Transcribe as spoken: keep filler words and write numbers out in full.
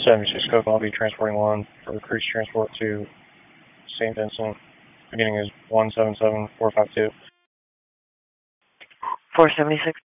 seventy-six Coco, I'll be transporting one for cruise transport to Saint Vincent. Beginning is one seven seven four five two. four seventy-six.